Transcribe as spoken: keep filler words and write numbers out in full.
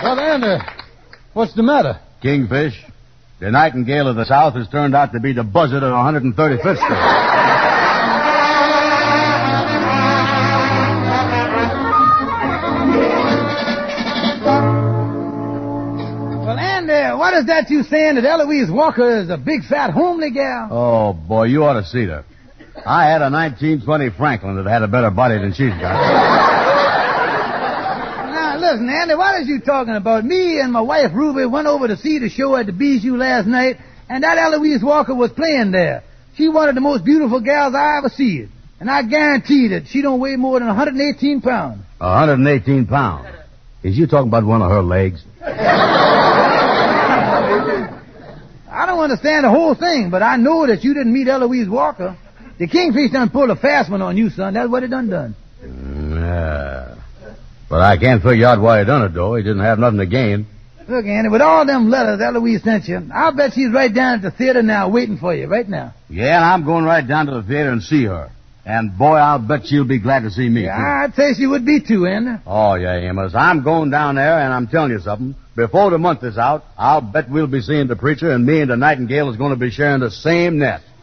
Well, Andy, what's the matter? Kingfish, the Nightingale of the South has turned out to be the buzzard of one hundred thirty-fifth Street. Well, Andy, what is that you saying that Eloise Walker is a big, fat, homely gal? Oh, boy, you ought to see her. I had a nineteen twenty Franklin that had a better body than she's got. Now, listen, Andy, what is you talking about? Me and my wife, Ruby, went over to see the show at the Bijou last night, and that Eloise Walker was playing there. She one of the most beautiful gals I ever seen. And I guarantee that she don't weigh more than one hundred eighteen pounds. one hundred eighteen pounds? Is you talking about one of her legs? I don't understand the whole thing, but I know that you didn't meet Eloise Walker. The Kingfish done pulled a fast one on you, son. That's what he done done. Yeah. But I can't figure out why he done it, though. He didn't have nothing to gain. Look, Andy, with all them letters Eloise sent you, I'll bet she's right down at the theater now waiting for you, right now. Yeah, and I'm going right down to the theater and see her. And, boy, I'll bet she'll be glad to see me, Yeah, too. I'd say she would be, too, Andy. Oh, yeah, Amos. I'm going down there, and I'm telling you something. Before the month is out, I'll bet we'll be seeing the preacher, and me and the Nightingale is going to be sharing the same net.